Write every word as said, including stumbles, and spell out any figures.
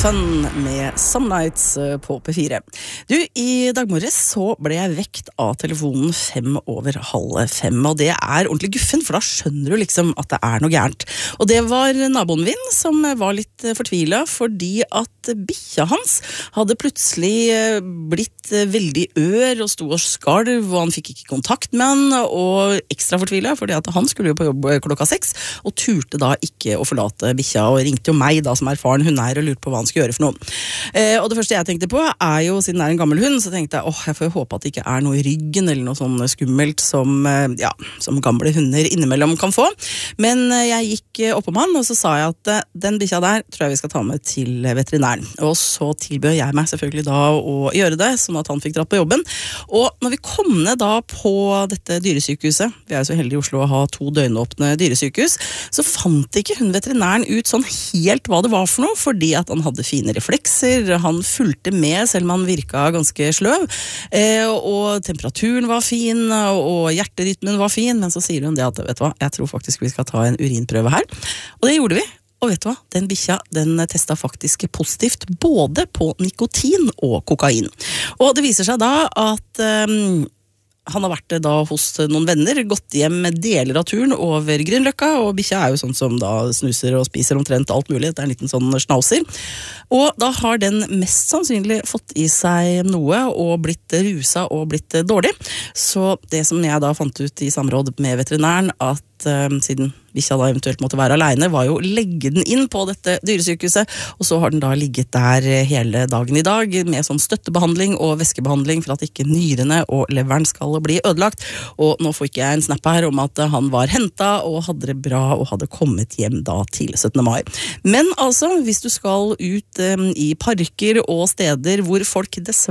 Fun med Some Nights på P fire. Du, i dag morges så ble jeg vekt av telefonen fem over halv fem, og det er ordentlig guffen, for da skjønner du liksom at det er noe gærent. Og det var naboen min som var litt fortvilet, fordi at bikkja hans hadde plutselig blitt veldig ør og stod og skalv, og han fikk ikke kontakt med han, og ekstra fortvilet, fordi at han skulle jo på jobb klokka seks, og turte da ikke å forlate bikkja, og ringte jo meg da som erfaren hundeeier og lurte på hva han skulle gjøre for noe. Eh, og det første jeg tenkte på er jo, siden det er en gammel hund, så tenkte jeg, åh, jeg får jo håpe at det ikke er noe i ryggen eller noe sånn skummelt som, eh, ja, som gamle hunder innimellom kan få. Men eh, jeg gikk opp om han, og så sa jeg at eh, den bikkja der tror jeg vi skal ta med til veterinæren. Og så tilbød jeg meg selvfølgelig da å gjøre det, sånn at han fikk dratt på jobben. Og når vi kom ned da på dette dyresykehuset, vi er jo så heldige i Oslo å ha to døgnåpne dyresykehus, så fant ikke hun veterinæren ut sånn helt hva det var for noe, fordi at han hadde fine reflekser, han fulgte med selv om han virket ganske sløv, eh, og temperaturen var fin, og hjerterytmen var fin, men så sier hun det at, vet du hva, jeg tror faktisk vi skal ta en urinprøve her, og det gjorde vi. Og vet du hva, den bikkja, den testet faktisk positivt både på nikotin og kokain. Og det viser seg da at um, han har vært da hos noen venner, gått hjem med deler av turen over Grünerløkka, og bikkja er jo sånn som da snuser og spiser omtrent alt mulig, det er en liten sånn schnauzer. Og da har den mest sannsynlig fått i seg noe og blitt rusa og blitt dårlig. Så det som jeg da fant ut i samråd med veterinæren, at uh, siden bikkja da eventuelt måtte være alene, var jo å legge den inn på dette dyresykehuset, og så har den da ligget der hele dagen i dag, med sånn støttebehandling og væskebehandling for at ikke nyrene og leveren skal bli ødelagt. Og nå får ikke jeg en snap her om at han var hentet og hadde det bra og hadde kommet hjem da til syttende mai. Men altså, hvis du skal ut um, i parker og steder hvor folk dessverre